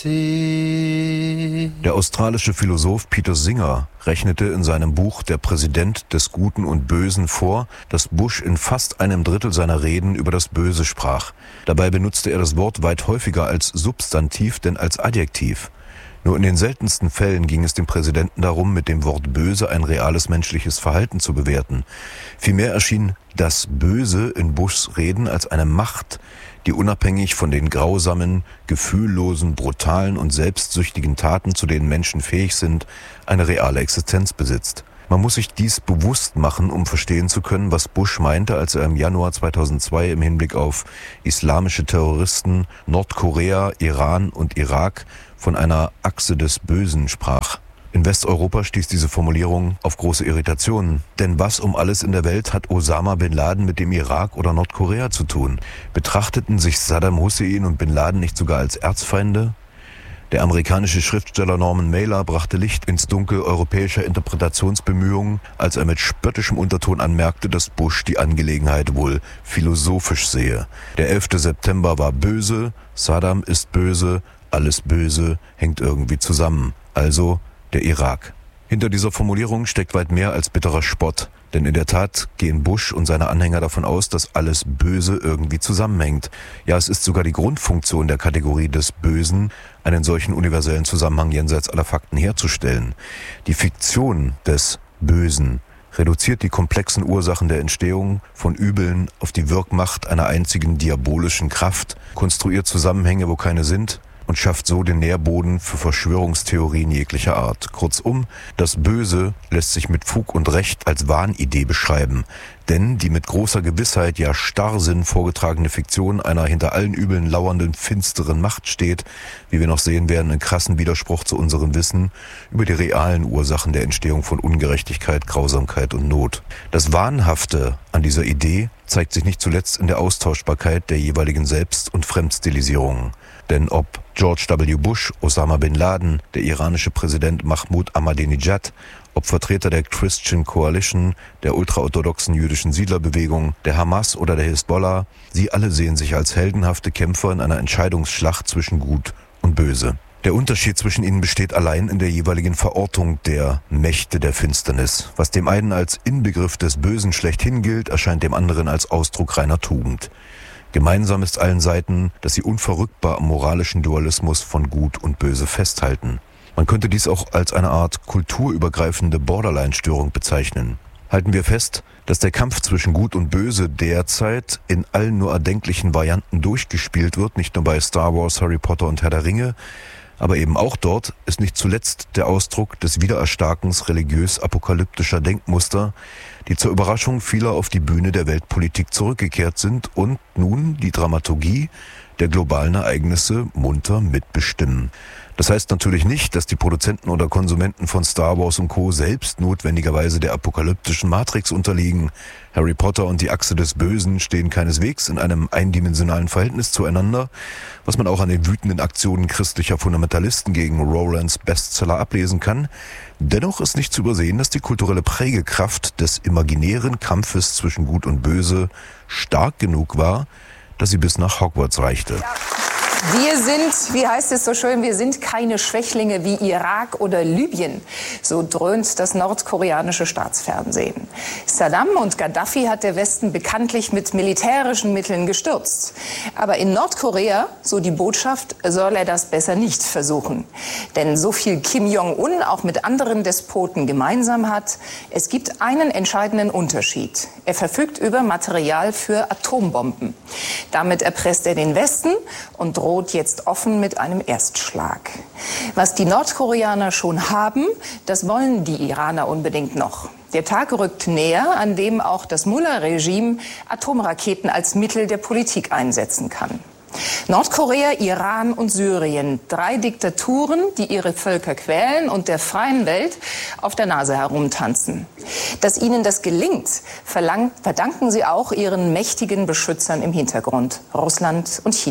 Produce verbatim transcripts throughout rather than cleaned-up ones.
Der australische Philosoph Peter Singer rechnete in seinem Buch Der Präsident des Guten und Bösen vor, dass Bush in fast einem Drittel seiner Reden über das Böse sprach. Dabei benutzte er das Wort weit häufiger als Substantiv denn als Adjektiv. Nur in den seltensten Fällen ging es dem Präsidenten darum, mit dem Wort Böse ein reales menschliches Verhalten zu bewerten. Vielmehr erschien das Böse in Bushs Reden als eine Macht, die unabhängig von den grausamen, gefühllosen, brutalen und selbstsüchtigen Taten, zu denen Menschen fähig sind, eine reale Existenz besitzt. Man muss sich dies bewusst machen, um verstehen zu können, was Bush meinte, als er im Januar zweitausendzwei im Hinblick auf islamische Terroristen, Nordkorea, Iran und Irak von einer Achse des Bösen sprach. In Westeuropa stieß diese Formulierung auf große Irritationen. Denn was um alles in der Welt hat Osama Bin Laden mit dem Irak oder Nordkorea zu tun? Betrachteten sich Saddam Hussein und Bin Laden nicht sogar als Erzfeinde? Der amerikanische Schriftsteller Norman Mailer brachte Licht ins Dunkel europäischer Interpretationsbemühungen, als er mit spöttischem Unterton anmerkte, dass Bush die Angelegenheit wohl philosophisch sehe. Der elfte September war böse, Saddam ist böse, alles Böse hängt irgendwie zusammen. Also der Irak. Hinter dieser Formulierung steckt weit mehr als bitterer Spott, denn in der Tat gehen Bush und seine Anhänger davon aus, dass alles Böse irgendwie zusammenhängt. Ja, es ist sogar die Grundfunktion der Kategorie des Bösen, einen solchen universellen Zusammenhang jenseits aller Fakten herzustellen. Die Fiktion des Bösen reduziert die komplexen Ursachen der Entstehung von Übeln auf die Wirkmacht einer einzigen diabolischen Kraft, konstruiert Zusammenhänge, wo keine sind, und schafft so den Nährboden für Verschwörungstheorien jeglicher Art. Kurzum, das Böse lässt sich mit Fug und Recht als Wahnidee beschreiben. Denn die mit großer Gewissheit, ja Starrsinn vorgetragene Fiktion einer hinter allen Übeln lauernden, finsteren Macht steht, wie wir noch sehen werden, in krassen Widerspruch zu unserem Wissen über die realen Ursachen der Entstehung von Ungerechtigkeit, Grausamkeit und Not. Das Wahnhafte an dieser Idee zeigt sich nicht zuletzt in der Austauschbarkeit der jeweiligen Selbst- und Fremdstilisierungen. Denn ob George W. Bush, Osama Bin Laden, der iranische Präsident Mahmoud Ahmadinejad, ob Vertreter der Christian Coalition, der ultraorthodoxen jüdischen Siedlerbewegung, der Hamas oder der Hisbollah, sie alle sehen sich als heldenhafte Kämpfer in einer Entscheidungsschlacht zwischen Gut und Böse. Der Unterschied zwischen ihnen besteht allein in der jeweiligen Verortung der Mächte der Finsternis. Was dem einen als Inbegriff des Bösen schlechthin gilt, erscheint dem anderen als Ausdruck reiner Tugend. Gemeinsam ist allen Seiten, dass sie unverrückbar am moralischen Dualismus von Gut und Böse festhalten. Man könnte dies auch als eine Art kulturübergreifende Borderline-Störung bezeichnen. Halten wir fest, dass der Kampf zwischen Gut und Böse derzeit in allen nur erdenklichen Varianten durchgespielt wird, nicht nur bei Star Wars, Harry Potter und Herr der Ringe, aber eben auch dort ist nicht zuletzt der Ausdruck des Wiedererstarkens religiös-apokalyptischer Denkmuster, die zur Überraschung vieler auf die Bühne der Weltpolitik zurückgekehrt sind und nun die Dramaturgie der globalen Ereignisse munter mitbestimmen. Das heißt natürlich nicht, dass die Produzenten oder Konsumenten von Star Wars und Co. selbst notwendigerweise der apokalyptischen Matrix unterliegen. Harry Potter und die Achse des Bösen stehen keineswegs in einem eindimensionalen Verhältnis zueinander, was man auch an den wütenden Aktionen christlicher Fundamentalisten gegen Rowlands Bestseller ablesen kann. Dennoch ist nicht zu übersehen, dass die kulturelle Prägekraft des imaginären Kampfes zwischen Gut und Böse stark genug war, dass sie bis nach Hogwarts reichte. Ja. Wir sind, wie heißt es so schön, wir sind keine Schwächlinge wie Irak oder Libyen. So dröhnt das nordkoreanische Staatsfernsehen. Saddam und Gaddafi hat der Westen bekanntlich mit militärischen Mitteln gestürzt. Aber in Nordkorea, so die Botschaft, soll er das besser nicht versuchen. Denn so viel Kim Jong-un auch mit anderen Despoten gemeinsam hat, es gibt einen entscheidenden Unterschied. Er verfügt über Material für Atombomben. Damit erpresst er den Westen und droht jetzt offen mit einem Erstschlag. Was die Nordkoreaner schon haben, das wollen die Iraner unbedingt noch. Der Tag rückt näher, an dem auch das Mullah-Regime Atomraketen als Mittel der Politik einsetzen kann. Nordkorea, Iran und Syrien. Drei Diktaturen, die ihre Völker quälen und der freien Welt auf der Nase herumtanzen. Dass ihnen das gelingt, verlangt, verdanken sie auch ihren mächtigen Beschützern im Hintergrund, Russland und China.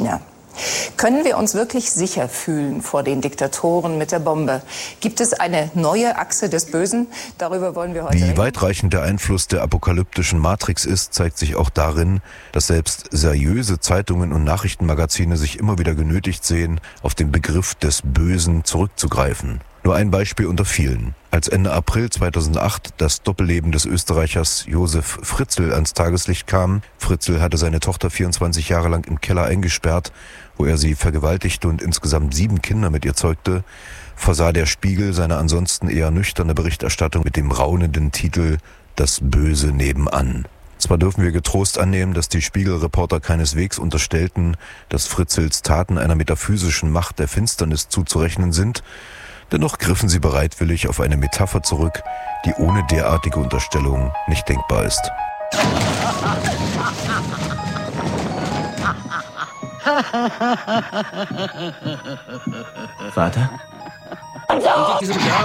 Können wir uns wirklich sicher fühlen vor den Diktatoren mit der Bombe? Gibt es eine neue Achse des Bösen? Darüber wollen wir heute Wie reden. weitreichend der Einfluss der apokalyptischen Matrix ist, zeigt sich auch darin, dass selbst seriöse Zeitungen und Nachrichtenmagazine sich immer wieder genötigt sehen, auf den Begriff des Bösen zurückzugreifen. Nur ein Beispiel unter vielen. Als Ende April zweitausendacht das Doppelleben des Österreichers Josef Fritzl ans Tageslicht kam, Fritzl hatte seine Tochter vierundzwanzig Jahre lang im Keller eingesperrt, wo er sie vergewaltigte und insgesamt sieben Kinder mit ihr zeugte, versah der Spiegel seine ansonsten eher nüchterne Berichterstattung mit dem raunenden Titel »Das Böse nebenan«. Zwar dürfen wir getrost annehmen, dass die Spiegelreporter keineswegs unterstellten, dass Fritzls Taten einer metaphysischen Macht der Finsternis zuzurechnen sind, dennoch griffen sie bereitwillig auf eine Metapher zurück, die ohne derartige Unterstellung nicht denkbar ist. Vater?